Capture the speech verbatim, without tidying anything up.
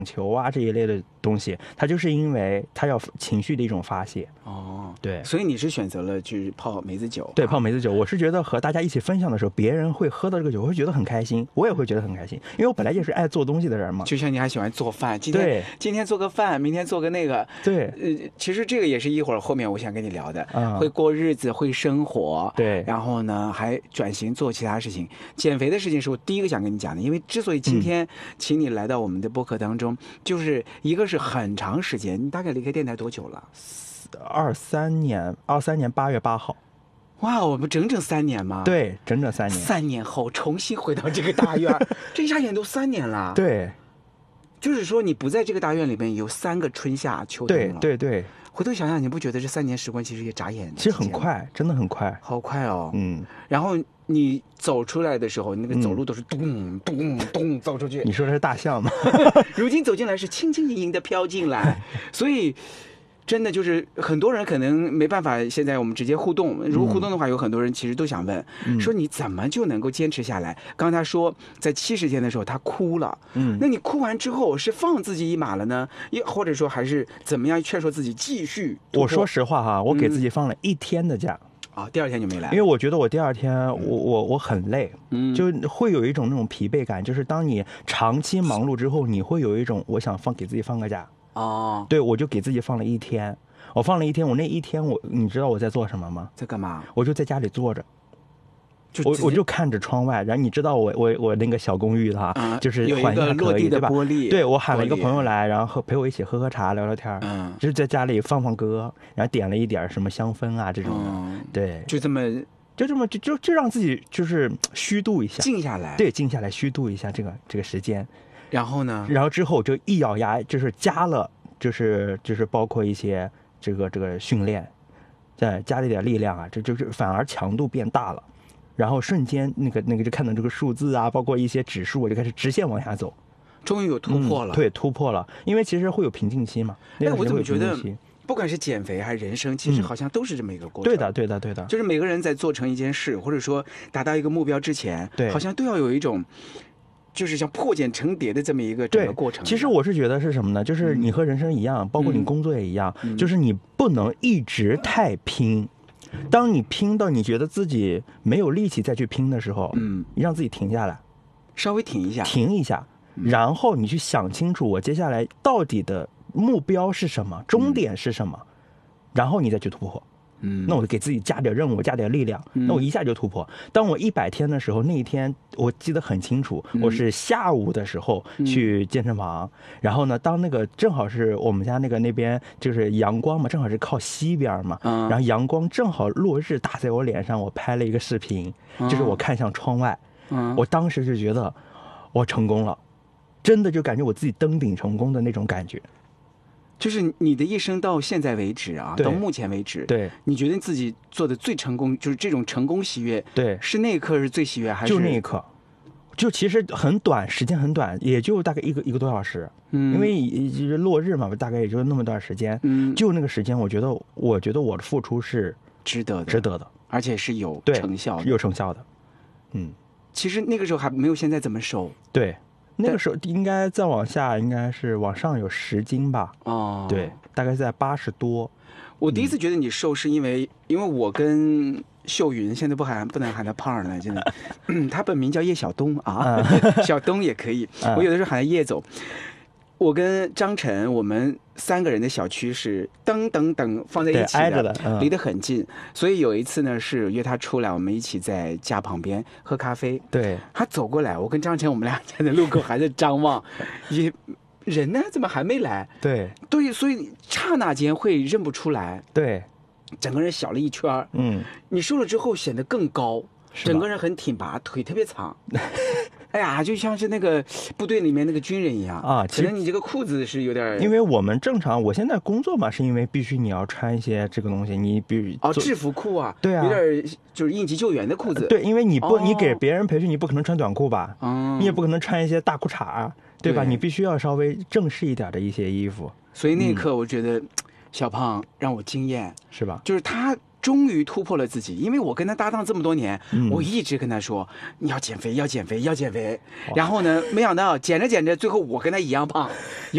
球啊这一类的东西，它就是因为它要情绪的一种发泄。 哦， 对， 所以你是选择了去泡梅子酒？ 对，泡梅子酒，我是觉得和大家一起分享的时候，别人会喝到这个酒，我会觉得很开心，我也会觉得很开心，因为我本来也是爱做东西的人嘛。 就像你还喜欢做饭，今天对今天做个饭，明天做个那个。 对， 呃，其实这个也是一会儿后面我想跟你聊的， 嗯会过日子，会生活， 对然后呢还转型做其他事情。减肥的事情是我第一个想跟你讲的，因为之所以今天请你来到我们的播客当中，嗯、就是一个是很长时间，你大概离开电台多久了？ 二三年，二三年八月八号。 哇，我们整整三年吗？ 对，整整三年。 三年后重新回到这个大院，这一下也都三年了。 对， 就是说你不在这个大院里面有三个春夏秋冬了。 对对对。 回头想想，你不觉得这三年时光其实也眨眼？ 其实很快，真的很快， 好快哦。 嗯。 然后你走出来的时候，那个走路都是咚咚咚走出去。 你说的是大象吗？ 如今走进来是轻轻盈盈的飘进来，所以。真的就是很多人可能没办法，现在我们直接互动。如果互动的话，有很多人其实都想问，嗯、说你怎么就能够坚持下来？刚才他说在七十天的时候他哭了，嗯，那你哭完之后是放自己一马了呢，也或者说还是怎么样劝说自己继续？ 我说实话哈，我给自己放了一天的假。 啊、嗯哦，第二天就没来， 因为我觉得我第二天我我我很累，嗯，就会有一种那种疲惫感，就是当你长期忙碌之后，你会有一种我想放给自己放个假。哦，对，我就给自己放了一天，我放了一天，我那一天我，你知道我在做什么吗？ 在干嘛？ 我就在家里坐着， 就我我就看着窗外，然后你知道我我我那个小公寓哈，嗯、就是环境可以，对吧？对，我喊了一个朋友来，然后陪我一起喝喝茶，聊聊天，嗯，就是在家里放放歌，然后点了一点什么香氛啊这种的，嗯、对， 就这么就这么就就就让自己就是虚度一下， 静下来， 对，静下来虚度一下这个这个时间。 然后呢？ 然后之后就一咬牙，就是加了，就是就是包括一些这个这个训练，再加了一点力量啊，这就是反而强度变大了，然后瞬间那个那个就看到这个数字啊，包括一些指数，我就开始直线往下走， 终于有突破了。 嗯、对，突破了，因为其实会有瓶颈期嘛。 哎，我怎么觉得，不管是减肥还是人生，其实好像都是这么一个过程。 对的，对的，对的。 就是每个人在做成一件事，或者说达到一个目标之前，对，好像都要有一种。就是像破茧成蝶的这么一个整个过程。 其实我是觉得是什么呢？就是你和人生一样，嗯、包括你工作也一样，嗯、就是你不能一直太拼。当你拼到你觉得自己没有力气再去拼的时候，嗯，你让自己停下来， 稍微停一下， 停一下，嗯、然后你去想清楚我接下来到底的目标是什么，终点是什么，嗯、然后你再去突破。嗯，那我就给自己加点任务，加点力量，嗯、那我一下就突破。当我一百天的时候，那一天我记得很清楚，嗯、我是下午的时候去健身房，嗯、然后呢，当那个正好是我们家那个那边就是阳光嘛，正好是靠西边嘛，嗯、然后阳光正好落日打在我脸上，我拍了一个视频，嗯、就是我看向窗外，嗯、我当时就觉得我成功了，真的就感觉我自己登顶成功的那种感觉。 就是你的一生到现在为止啊，到目前为止， 对， 你觉得自己做的最成功，就是这种成功喜悦， 对， 是那一刻是最喜悦，还是就那一刻？就其实很短，时间很短，也就大概一个一个多小时，嗯，因为就是落日嘛，大概也就那么段时间，嗯，就那个时间，我觉得，我觉得我的付出是值得的， 值得的， 而且是有成效的， 有成效的，嗯， 其实那个时候还没有现在这么瘦， 对。那个时候应该再往下，应该是往上有十斤吧。哦，对，大概在八十多。 我第一次觉得你瘦，是因为、嗯、因为我跟秀云现在不喊不能喊他胖了，真的，嗯，他本名叫叶晓东啊，嗯、小东也可以。嗯、我有的时候喊他叶总。我跟张晨，我们三个人的小区是噔噔噔放在一起的， 挨着的，嗯、 离得很近。所以有一次呢，是约他出来，我们一起在家旁边喝咖啡。 对， 他走过来，我跟张晨，我们俩站在路口还在张望，也人呢怎么还没来？ 对， 对，所以刹那间会认不出来。 对， 整个人小了一圈。嗯，你瘦了之后显得更高，整个人很挺拔，腿特别长。哎呀，就像是那个部队里面那个军人一样啊！可能你这个裤子是有点， 因为我们正常，我现在工作嘛，是因为必须你要穿一些这个东西，你比如哦制服裤啊， 对啊， 有点就是应急救援的裤子。 对，因为你不、哦、你给别人培训，你不可能穿短裤吧？嗯，你也不可能穿一些大裤衩，对吧？对，你必须要稍微正式一点的一些衣服。 所以那一刻，我觉得、嗯、小胖让我惊艳， 是吧？ 就是他。终于突破了自己，因为我跟他搭档这么多年，嗯、我一直跟他说你要减肥，要减肥，要减肥。然后呢，没想到减着减着，最后我跟他一样胖。